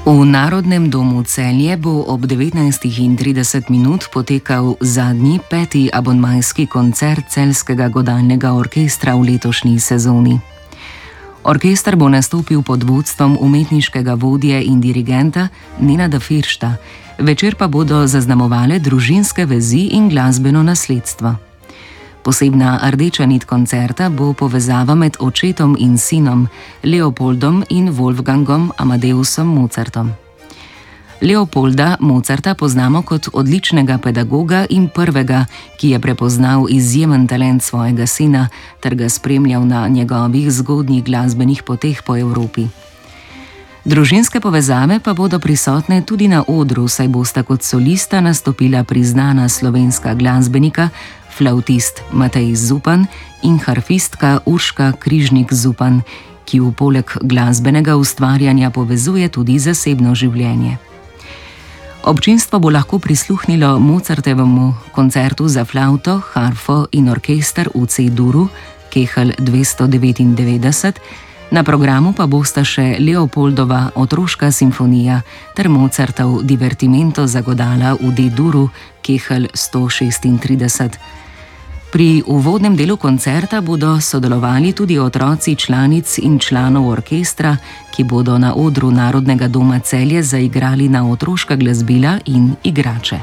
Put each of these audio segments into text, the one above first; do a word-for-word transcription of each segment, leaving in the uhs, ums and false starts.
V Narodnem domu Celje bo ob devetnajstih in trideset minut potekal zadnji, peti abonmajski koncert Celjskega godalnega orkestra v letošnji sezoni. Orkester bo nastopil pod vodstvom umetniškega vodje in dirigenta Nenada Firšta, večer pa bodo zaznamovale družinske vezi in glasbeno nasledstvo. Posebna rdeča nit koncerta bo povezava med očetom in sinom, Leopoldom in Wolfgangom Amadeusom Mozartom. Leopolda Mozarta poznamo kot odličnega pedagoga in prvega, ki je prepoznal izjemen talent svojega sina ter ga spremljal na njegovih zgodnjih glasbenih poteh po Evropi. Družinske povezave pa bodo prisotne tudi na odru, saj bosta kot solista nastopila priznana slovenska glasbenika, flavtist Matej Zupan in harfistka Urška Križnik Zupan, ki v poleg glasbenega ustvarjanja povezuje tudi zasebno življenje. Občinstvo bo lahko prisluhnilo Mozartevemu koncertu za flavto, harfo in orkester v C-duru, Kehl dvesto devetindevetdeset, na programu pa bosta še Leopoldova otroška simfonija ter Mozartov divertimento za godala v D-duru, Kehl sto šestintrideset. Pri uvodnem delu koncerta bodo sodelovali tudi otroci članic in članov orkestra, ki bodo na odru Narodnega doma Celje zaigrali na otroška glasbila in igrače.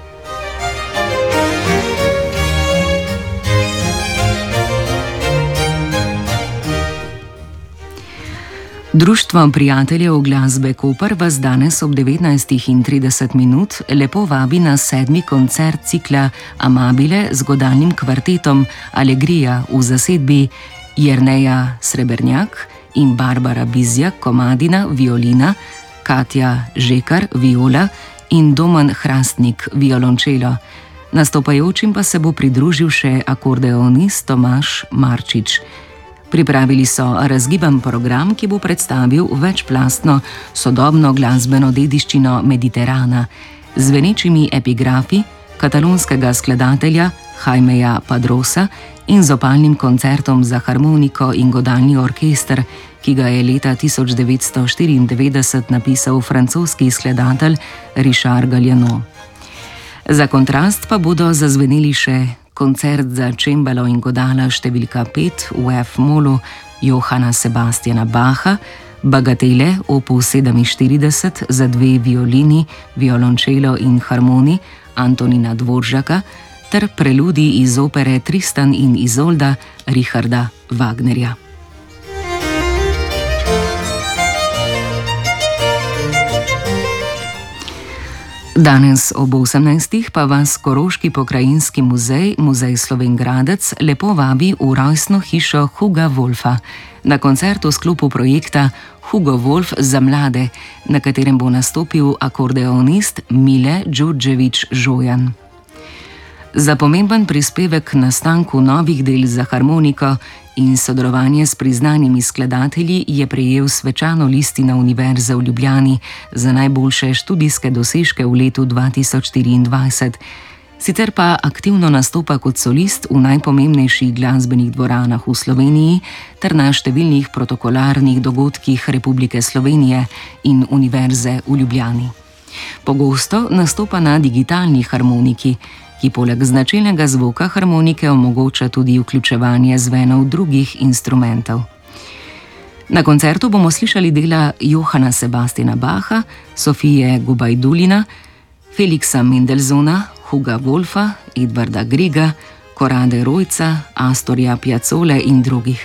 Društvo prijateljev glasbe Koper vas danes ob devetnajstih in trideset minut lepo vabi na sedmi koncert cikla Amabile z godalnim kvartetom Alegrija v zasedbi Jerneja Srebrnjak in Barbara Bizjak komadina violina, Katja Žekar viola in Domen Hrastnik violončelo. Nastopajočim pa se bo pridružil še akordeonist Tomaž Marčič. Pripravili so razgiban program, ki bo predstavil večplastno sodobno glasbeno dediščino Mediterana z zvenečimi epigrafi katalonskega skladatelja Jaimeja Padrosa in z opalnim koncertom za harmoniko in godalni orkester, ki ga je leta tisoč devetsto štiriindevetdeset napisal francoski skladatelj Richard Galliano. Za kontrast pa bodo zazveneli še koncert za čembalo in godala številka pet v F-molu Johana Sebastiana Bacha, Bagatele opus sedeminštirideset za dve violini, violončelo in harmoni Antonina Dvoržaka ter preludij iz opere Tristan in Izolda Richarda Wagnerja. Danes ob osemnajstih pa vas Koroški pokrajinski muzej, Muzej Slovenj Gradec, lepo vabi v rojstno hišo Huga Wolfa na koncert v sklopu projekta Hugo Wolf za mlade, na katerem bo nastopil akordeonist Mile Đurđević Žojan. Za pomemben prispevek k nastanku novih del za harmoniko in sodelovanje s priznanimi skladatelji je prejel svečano listino Univerze v Ljubljani za najboljše študijske dosežke v letu dva tisoč štiriindvajset. Sicer pa aktivno nastopa kot solist v najpomembnejših glasbenih dvoranah v Sloveniji ter na številnih protokolarnih dogodkih Republike Slovenije in Univerze v Ljubljani. Pogosto nastopa na digitalni harmoniki, ki poleg značilnega zvoka harmonike omogoča tudi vključevanje zvenov drugih instrumentov. Na koncertu bomo slišali dela Johana Sebastiana Bacha, Sofije Gubajdulina, Felixa Mendelssohna, Huga Wolfa, Edvarda Griega, Korade Rojca, Astorja Piazzole in drugih.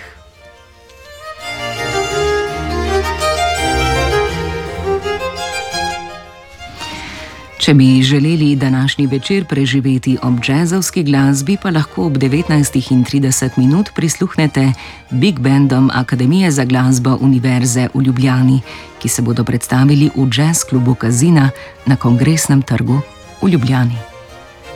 Če bi želeli današnji večer preživeti ob džezovski glasbi, pa lahko ob devetnajstih in trideset minut prisluhnete Big Bandom Akademije za glasbo Univerze v Ljubljani, ki se bodo predstavili v jazz klubu Kazina na Kongresnem trgu v Ljubljani.